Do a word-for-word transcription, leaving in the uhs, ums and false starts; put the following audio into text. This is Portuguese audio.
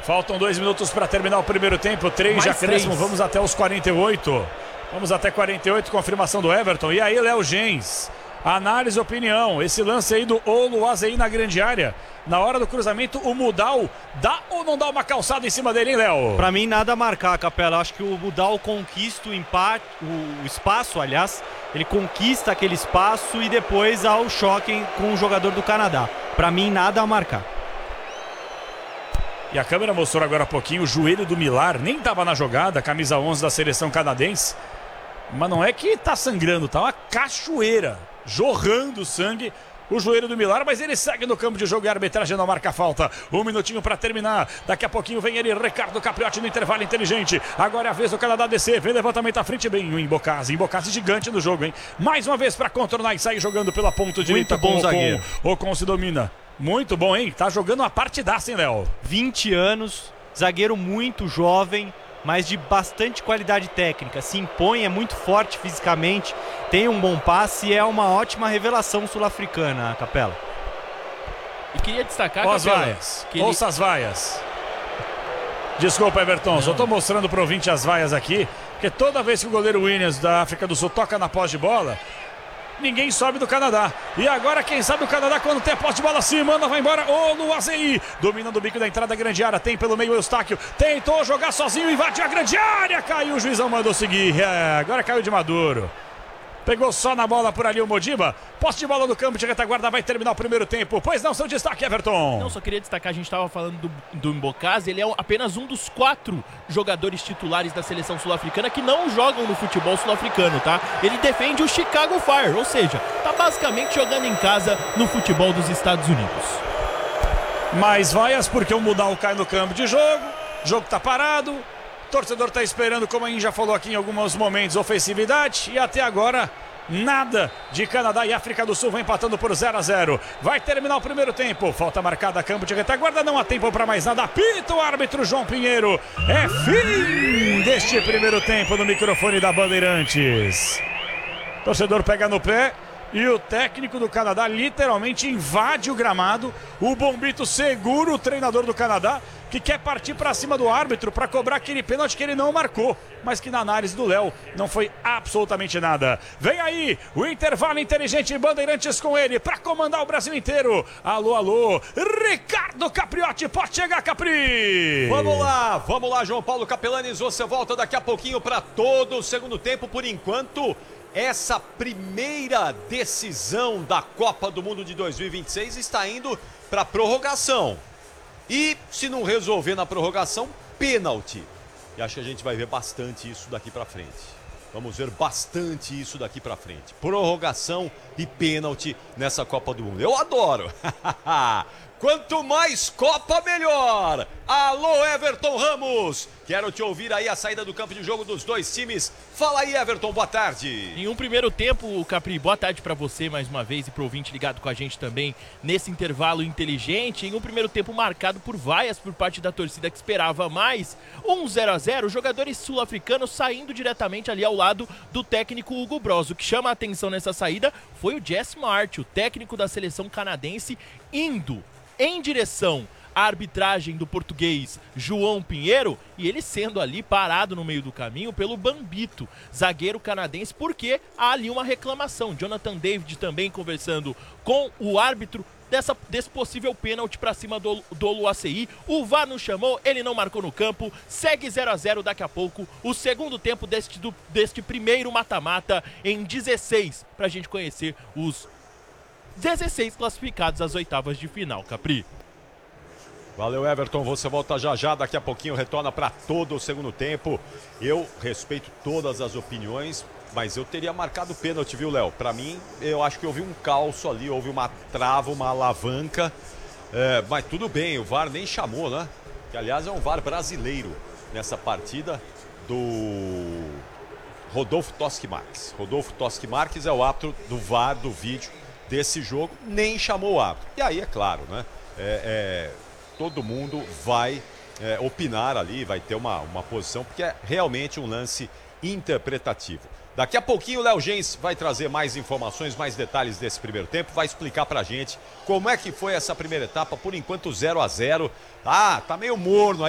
Faltam dois minutos para terminar o primeiro tempo. Três de acréscimo, vamos até os quarenta e oito. Vamos até quarenta e oito, confirmação do Everton. E aí, Léo Gens, análise e opinião. Esse lance aí do Oluwaseyi na grande área. Na hora do cruzamento, o Mudal dá ou não dá uma calçada em cima dele, hein, Léo? Pra mim, nada a marcar, Capela. Acho que o Mudal conquista o empate, o espaço, aliás. Ele conquista aquele espaço e depois há o choque com o jogador do Canadá. Pra mim, nada a marcar. E a câmera mostrou agora há pouquinho o joelho do Millar. Nem estava na jogada, camisa onze da seleção canadense. Mas não é que tá sangrando, tá uma cachoeira, jorrando sangue. O joelho do Millar, mas ele segue no campo de jogo e a arbitragem não marca falta. Um minutinho para terminar. Daqui a pouquinho vem ele, Ricardo Capriotti no intervalo inteligente. Agora é a vez do Canadá descer. Vem levantamento à frente, bem o Embocase. Embocase gigante no jogo, hein? Mais uma vez para contornar e sair jogando pela ponta direita. Muito bom com zagueiro. O Ocon se domina. Muito bom, hein? Tá jogando uma partidaça, hein, Léo? vinte anos, zagueiro muito jovem, mas de bastante qualidade técnica. Se impõe, é muito forte fisicamente, tem um bom passe e é uma ótima revelação sul-africana, Capela. E queria destacar, Ó as Capela, vaias, que ele... ouça as vaias. Desculpa, Everton, não. Só tô mostrando pro ouvinte as vaias aqui, porque toda vez que o goleiro Williams da África do Sul toca na posse de bola, ninguém sobe do Canadá. E agora quem sabe o Canadá quando tem a posse de bola assim, manda, vai embora. Oluwaseyi, dominando o bico da entrada da grande área, tem pelo meio o Eustáquio, tentou jogar sozinho, invadiu a grande área, caiu, o juizão mandou seguir. É, agora caiu de maduro. Pegou só na bola por ali o Modiba. Posse de bola no campo de retaguarda, vai terminar o primeiro tempo. Pois não, seu destaque, Everton. Não, só queria destacar, a gente estava falando do, do Embocase, ele é apenas um dos quatro jogadores titulares da seleção sul-africana que não jogam no futebol sul-africano, tá? Ele defende o Chicago Fire, ou seja, tá basicamente jogando em casa no futebol dos Estados Unidos. Mais vaias porque o Mudal cai no campo de jogo, o jogo tá parado. O torcedor está esperando, como a gente já falou aqui em alguns momentos, ofensividade. E até agora, nada de Canadá e África do Sul. Vai empatando por zero a zero. Vai terminar o primeiro tempo. Falta marcada, campo de retaguarda. Não há tempo para mais nada. Apita o árbitro João Pinheiro. É fim deste primeiro tempo no microfone da Bandeirantes. Torcedor pega no pé. E o técnico do Canadá literalmente invade o gramado. O Bombito segura o treinador do Canadá, que quer partir para cima do árbitro para cobrar aquele pênalti que ele não marcou, mas que na análise do Léo não foi absolutamente nada. Vem aí o intervalo inteligente Bandeirantes com ele para comandar o Brasil inteiro. Alô, alô, Ricardo Capriotti, pode chegar, Capri. Vamos lá, vamos lá, João Paulo Capelanes, você volta daqui a pouquinho para todo o segundo tempo. Por enquanto, essa primeira decisão da Copa do Mundo de dois mil e vinte e seis está indo para prorrogação. E se não resolver na prorrogação, pênalti. E acho que a gente vai ver bastante isso daqui para frente. Vamos ver bastante isso daqui para frente. Prorrogação e pênalti nessa Copa do Mundo. Eu adoro. Quanto mais Copa, melhor. Alô, Everton Ramos. Quero te ouvir aí a saída do campo de jogo dos dois times. Fala aí, Everton, boa tarde. Em um primeiro tempo, Capri, boa tarde para você mais uma vez e pro ouvinte ligado com a gente também nesse intervalo inteligente. Em um primeiro tempo marcado por vaias por parte da torcida que esperava mais. um zero a zero, jogadores sul-africanos saindo diretamente ali ao lado do técnico Hugo Broz. O que chama a atenção nessa saída foi o Jess March, o técnico da seleção canadense, indo em direção à arbitragem do português João Pinheiro e ele sendo ali parado no meio do caminho pelo Bambito, zagueiro canadense, porque há ali uma reclamação. Jonathan David também conversando com o árbitro dessa, desse possível pênalti para cima do, do Oluwaseyi. O V A R não chamou, ele não marcou no campo, segue zero a zero daqui a pouco. O segundo tempo deste, do, deste primeiro mata-mata em dezesseis, para a gente conhecer os dezesseis classificados às oitavas de final, Capri. Valeu, Everton, você volta já já, daqui a pouquinho retorna para todo o segundo tempo. Eu respeito todas as opiniões, mas eu teria marcado o pênalti, viu, Léo? Para mim, eu acho que houve um calço ali, houve uma trava, uma alavanca, é, mas tudo bem, o V A R nem chamou, né? Que, aliás, é um V A R brasileiro nessa partida do Rodolfo Toschi Marques. Rodolfo Toschi Marques é o árbitro do V A R do vídeo desse jogo, nem chamou o árbitro. E aí, é claro, né? É, é, todo mundo vai é, opinar ali, vai ter uma, uma posição, porque é realmente um lance interpretativo. Daqui a pouquinho o Léo Gens vai trazer mais informações, mais detalhes desse primeiro tempo, vai explicar pra gente como é que foi essa primeira etapa, por enquanto zero a zero. Ah, tá meio morno aí.